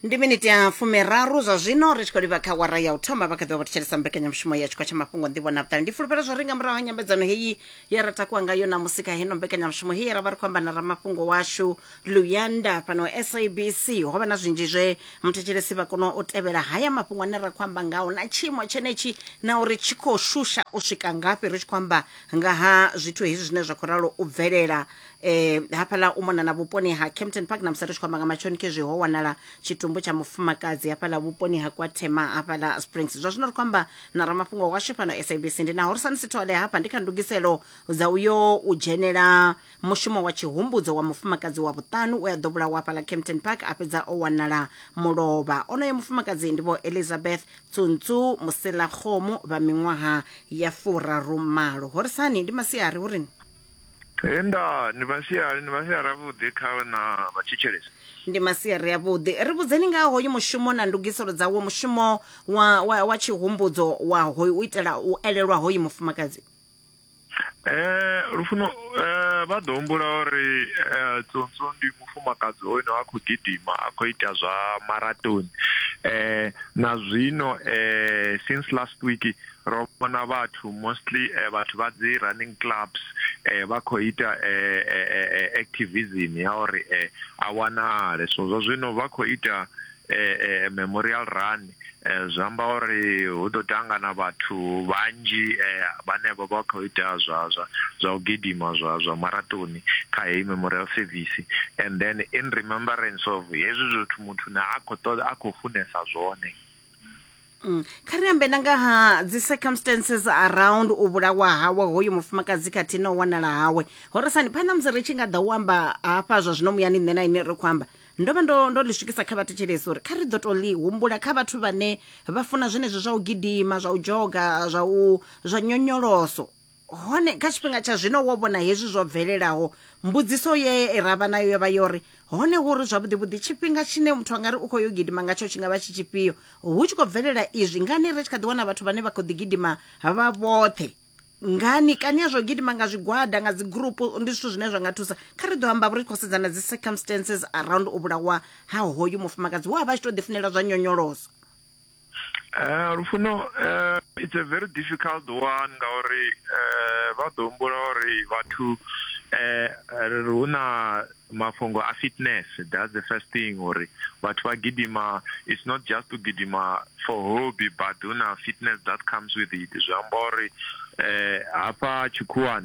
Ndi minute ya 13 zwa zwino ri tshi khou livha kha wara ya u thoma vha kha ḓivha vha thetshelesa mbekanyamushumo ya tshikwa tsha mafhungo nḓivho na vhuṱali. Ndi fulufhela zwo ringa murahu ha nyambedzano heyi ya ra takuwa ngayo na musika heno mbekanyamushumo heyi ra vha ri khou amba na ramafhungo washu Luyanda fhano SABC. Ho vha na zwinzhi zwe muthetshelesi vha kona u tevhela haya mafhungo ane ra khou amba ngao na tshiimo tshenetshi na uri tshi khou shusha u swika ngafhi ri tshi khou amba nga ha zwithu hezwi zwine zwa khou ralo u bvelela hafhaḽa u mona na vhuponi ha Kempton Park na musi ri tshi khou amba nga matsheloni khezwi ho wanala tshitumbu cha mufumakadzi hafhaḽa vhuponi ha Kwathema hafhaḽa Springs. Zwa zwino ri khou amba na ramafhungo washu fhano SABC ndi na Horisani Sithole hafha ndi kha ndugiselo dza uyo u dzhenela mushumo wa tshihumbudzo wa mufumakadzi wa vhuṱanu u ya ḓo vhulawa hafhaḽa Kempton Park a fhedza o wanala mulovha. Onoyo mufumakadzi ndi vho Elizabeth Tsuntsu Musela Khomo vha miṅwaha ya 40. Horisani ndi masiari urini? Enda ni masiari avhuḓi kha na vhatshitshelesi. Ndi masiari avhuḓi. Ri vhudzeni nga hoyo mushumo na ndugiselo dzawo mushumo wa tshihumbudzo wa hoyo u itela u elelwa hoyo mufumakadzi. Lufuno vha ḓo humbula uri Tsuntsu ndi mufumakadzi hoyo a khou gidima a khou ita zwa marathon na zwino since last week ro vhona vhathu mostly vhathu vha dzi running clubs vha khou ita activism ya uri a wanale. So zwa zwino vha khou ita memorial run zamba uri hu ḓo tangana vhathu vhanzhi vhane vha khou ita zwa u gidima zwa marathon kha heyi memorial service, and then in remembrance of hezwi zwithu muthu na a khou funesa zwone. Kha ri ambe nga ha dzi circumstances around u vhulawa hawe hoyo mufumakadzi khathihi na u wanala hawe. Horisani phanḓa musi ri tshi nga ḓa u amba hafha zwa zwino muyani nṋe na ine ri khou amba ndo vha ndo ḽi swikisa kha vhathetshelesi uri kha ri ḓo tou ḽi humbula kha vhathu vhane vha funa zwenezwo zwa u gidima zwa u joga zwa nyonyoloso. Hone kha tshifhinga tsha zwino wo vhona hezwi zwo bvelelaho mbudziso ye ravha nayo yo vha yori hone uri zwavhuḓi vhuḓi tshifhinga tshine muthu angari u khou yo gidima ngatsho tshi nga vha tshi tshifhio hu tshi khou bvelela izwi ngani ri tshi kha ḓi wana vhathu vhane vha khou ḓi gidima vha vhoṱhe ngani kani zwo gidima nga zwigwada nga dzi group ndi zwithu zwine zwa nga thusa. Kha ri ḓo amba uri khou sedzana dzi circumstances around u vhulawa ha hoyo mufumakadzi wa vha tshi tou ḓifunela zwa nyonyoloso. Rufuno, it's a very difficult one ngauri vha ḓo humbula uri vhathu hu na mafhungo a fitness. That's the first thing uri vhathu vha gidima, it's not just to gidima for hobby but hu na fitness that comes with it. Zwi amba uri hafha tshikhuwani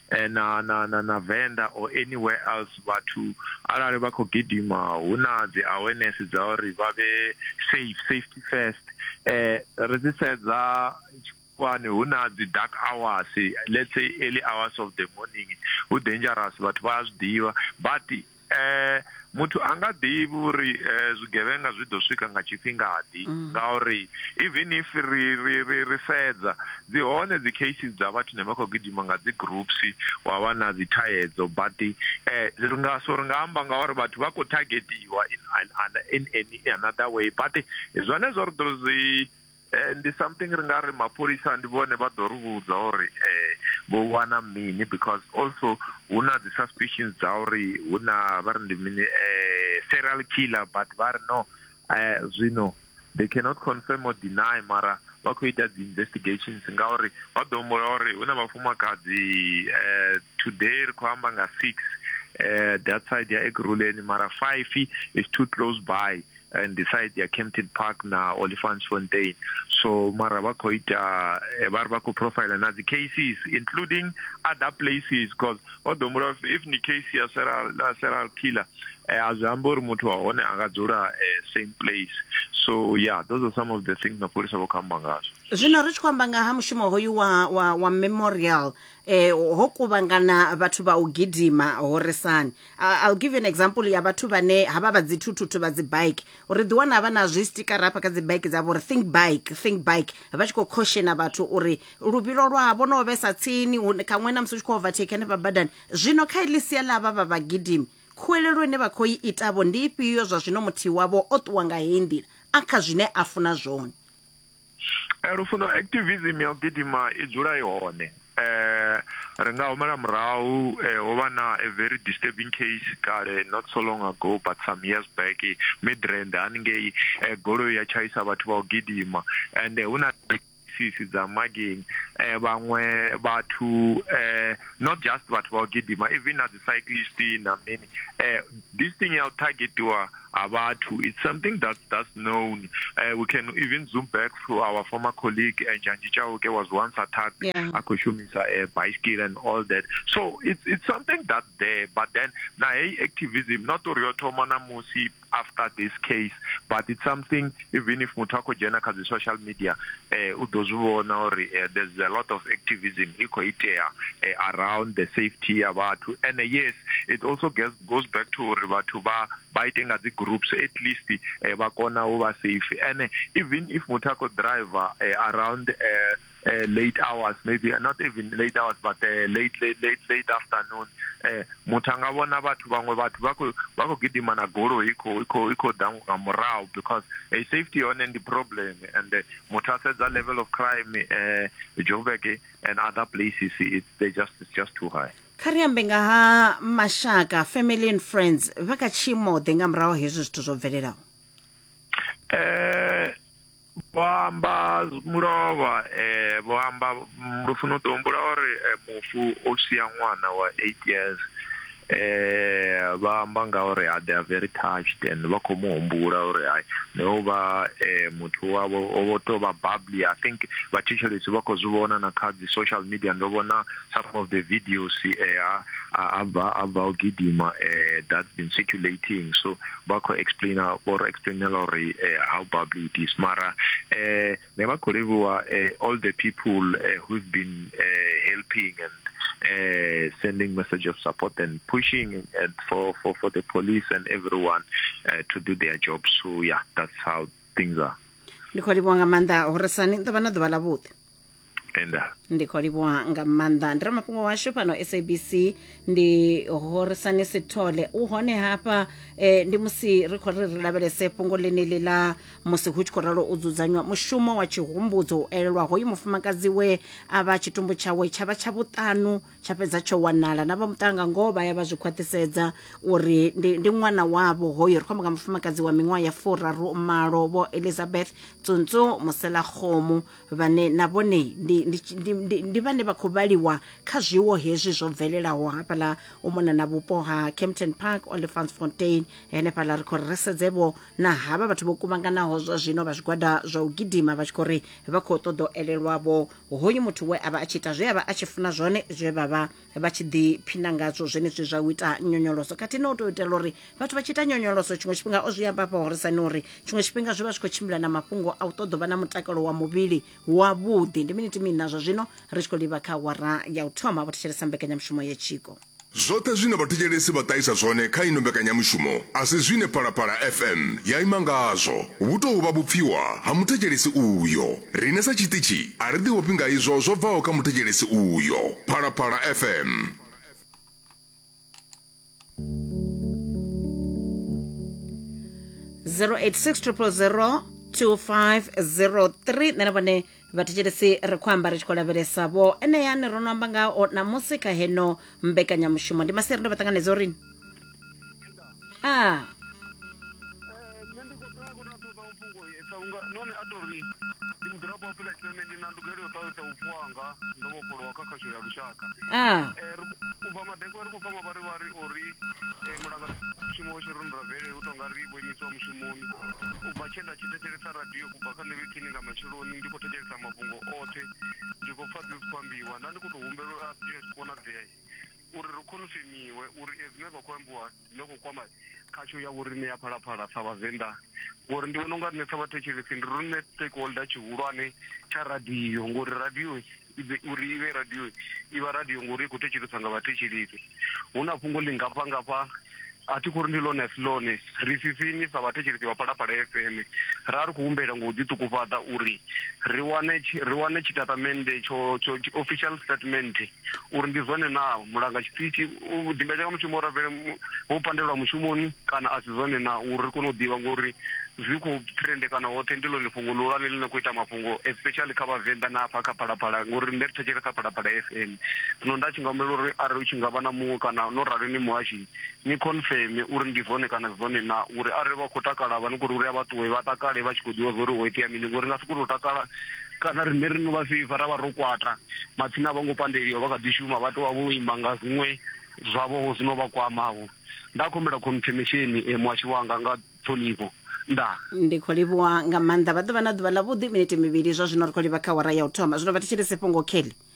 na Venda or anywhere else vhathu arali vha khou gidima hu na dzi awareness dza uri vha vhe safety first. Ri dzi sedza tshikhuwani hu na dzi dark hours, let's say early hours of the morning hu dangerous, vhathu vha zwi ḓivha but muthu anga ḓivhi uri zwigevhenga zwi ḓo swika nga tshifhingaḓi ngauri even if ri sedza dzi hone dzi cases dza vhathu ne vha khou gidima nga dzi groups wa vha na dzi thaidzo but ri nga amba ngauri vhathu vha khou targetiwa in another way but zwone zwo ri ḓo zwi ndi something ri nga ri mapholisa ndi vhone vha ḓo ri vhudza uri vho wana mini because also hu na dzi suspicions dza uri hu na vha ri ndi mini serial killer but vha ri no zwino they cannot confirm or deny mara vha khou ita dzi investigations ngauri vha ḓo humbula uri hu na vhafumakadzi today ri khou amba nga 6 that side ya Ekurhuleni mara 5 is too close by and decide ya Kempton Park na Olifantsfontein. So mara vha khou ita vha khou profile na the cases including other places because if ni case ya serial killer azwi amba uri muthu wa hone anga dzula same place. So yeah, those are some of the things mapholisa vho khou amba ngazwo. Zwino ri tshi khou amba nga ha mushumo hoyu wa memorial ho kuvhangana vhathu vha u gidima Horisani. I'll give you an example ya vhathu vhane havha vha dzi thuthu vha dzi bike uri ḓi wana vha na zwi sticker hafha kha dzi bike dzavho uri think bike vha tshi khou cautiona vhathu uri luvhilo lwavho no vhesa tsini kaṅwe na musi u tshi khou overtake hanefha badani. Zwino kha iḽisia ḽa vha gidimi khuwelelo ine vha khou i itavho ndi ifhio zwa zwino muthihi wavho o ṱuwa nga heyi nḓila a kha zwine a funa zwone? Rufuno activism ya u gidima i dzula i hone ri nga humela murahu ho va na a very disturbing case kale not so long ago but some years back Midrand haningei goloi ya chayisa vathu va u gidima and una sisi dza mugging vamwe vathu not just vathu va u gidima even as a cyclist I mean this thing ya targetiwa abathu, it's something that's known. We can even zoom back to our former colleague Janji Chauke was once attacked akushumisa a bicycle and all that. So it's something that's there, but then na activism not oriotomana musi after this case, but it's something even if mutako jena kazi social media there's a lot of activism around the safety abathu, and yes, it also goes back to ribatu ba biting at the groups at least bakona over safe, and even if mutako driver around late hours, maybe not even late hours, but late afternoon, mutanga bona batho bangwe batho bako gidima na goro iko down morale because safety on the problem, and mutasa that level of crime Joburg and other places it's just too high. Kariambe nga ha mashaka, family and friends vakachimo denga mrawo hezwo zwithu zwo bvelelaho boamba murova boamba mrufuno tombula ori mufu osia nwana wa 8 years baamba nga ori they are very touched and bakomuhumbula ori nova muthu wabo obotoba bubbly. I think particularly bakozibona na kadi social media ndobona some of the videos about Gidima that's been circulating, so bako explain how bubbly it is. Mara never all the people who've been helping and sending message of support and pushing for the police and everyone to do their job. So yeah, that's how things are. Ndikholiwa ngamanda horesani ndabana dwalabuti ndikholiwa ngamanda ndira mafhungo washu pano SABC ndi horesani sithole uhone hapa ndi musi ri khori ri lavhelese fhungo ḽine ḽa musi hu tshi khou ralo u dzudzanywa mushumo wa tshihumbudzo elelwa hoyu mufumakadzi we ava tshitumbu tshawe tshavha tsha vhuṱanu tsha fhedza tsho wanala na vha mutanga ngoho vha ya vha zwi khwaṱhisedza uri ndi ṅwana wavho hoyo ri khomba nga mufumakadzi wa miṅwaha ya 48 vho Elizabeth Tsuntsu Moselakgomo vhane na vhone ndi vhane vha khou vhaliwa kha zwiwo hezwi zwo bvelelaho hafhaḽa u mona na vhupo ha Kempton Park, Olifantsfontein henefhaḽa ri khou ri sedzevho na havha vhathu vho kuvhanganaho zwa zwino vha zwigwada zwa u gidima vha tshi khou ri vha khou ṱoḓa elelwavho hoyu muthu we a vha a tshi ita zwe a vha a tshi funa zwone zwe vha tshi ḓiphina ngazwo zwenezwi zwa u ita nyonyoloso kati no tou itela uri vhathu vha tshi ita nyonyoloso tshiṅwe tshifhinga o zwi amba hafha horesani uri tshiṅwe tshifhinga zwi vha zwi khou tshimbila na mafhungo a u ṱoḓa vha na mutakalo wa muvhili wavhuḓi. Ndi miniti mini nazwo zwino ri tshi khou livha kha wara ya u thoma vho thetshelesa mbekanyamushumo ya Chiko zwoṱhe zwine vhathetshelesi vha ṱahisa zwone kha ino mbekanyamushumo a si zwine Phalaphala FM ya ima ngazwo hu tou vha vhupfiwa ha muthetshelesi uyo. Rine sa tshiṱitshi a ri ḓivhopfi nga izwo zwo bvaho kha muthetshelesi uyo. Phalaphala FM 086002503 nena vhone vhathetshelesi ri khou amba ri tshi khou lavhelesa vho eneyani ro no amba ngao na musi kha heno mbekanyamushumo ndi maseri ndo vha ṱanganedza uri uri ri khonofemiwe uri ezine vha khou ambiwa noko kwama khatsho ya vhorine ya Phalaphala sa vhavenḓa ngori ndi vhona unga rine sa vhathetshelesi ndi rine stakeholder tshihulwane tsha radio ngori radio uri ive radio iva radio ngori i khou thetsheleswa nga vhathetshelesi hu na fhungo ḽingafha ati kuri ndi lone silone ri sisini sa vhathetshelesi vha Phalaphala FM ra ri khou humbela ngo ḓi ṱukufhaḓa uri ri wane tshitatamennde tsho official statement uri ndi zwone na mulanga tshiṱitshi u ḓimbetshela mushumo ra vele wo pandelwa mushumoni kana a si zwone na uri ri kone u ḓivha ngori zwi khou trendekana hoṱhe ndi ḽone fhungo ḽihulwane ḽine khou ita mafhungo especially kha vhavenḓa na afha kha Phalaphala ngori nṋe ri thetshelesa kha Phalaphala FM. Zwino nda tshi nga humbela uri arali u tshi nga vha na muṅwe kana no rali ni muhashi ni confirm uri ndi zwone kana zwone na uri arali vha khou takala vha ni khou uri vha ṱuwe vha takale vha tshi khou ḓivha uri ho itea mini ngori nga si khou takala kana riṋe ri no vha fifa ra vha ro kwata matsina a vho ngo pandeliwa vha kha ḓi shuma vha tou vha vho imba nga zwiṅwe zwavho zwino vha kwamaho. Nda khumbela confirmation muhashi wanga nga ṱhonifho. Ndi khou livhuwa nga maanḓa vha ḓovha na ḓuvha ḽa vhuḓi minete mivhili zwa zwino ri khou livha kha awara ya u thoma zwino vha thetshelese fhungo Kelly.